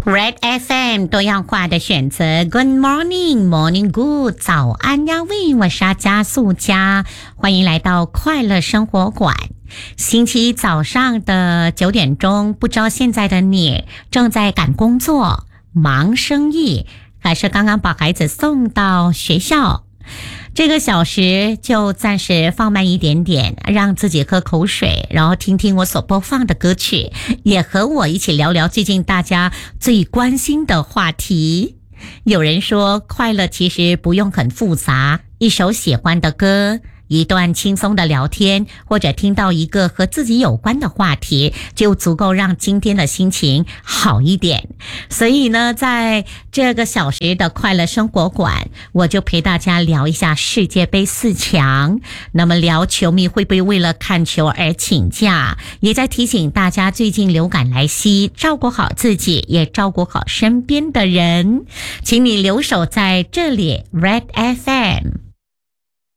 Red FM 多样化的选择 Good morning, morning good 早安呀喂，我是加素佳，欢迎来到快乐生活馆。星期一早上的9点钟，不知道现在的你正在赶工作、忙生意，还是刚刚把孩子送到学校？这个小时就暂时放慢一点点，让自己喝口水，然后听听我所播放的歌曲，也和我一起聊聊最近大家最关心的话题。有人说，快乐其实不用很复杂，一首喜欢的歌，一段轻松的聊天，或者听到一个和自己有关的话题，就足够让今天的心情好一点。所以呢，在这个小时的快乐生活馆，我就陪大家聊一下世界杯4强。那么聊球迷会不会为了看球而请假，也在提醒大家最近流感来袭，照顾好自己，也照顾好身边的人。请你留守在这里 Red FM。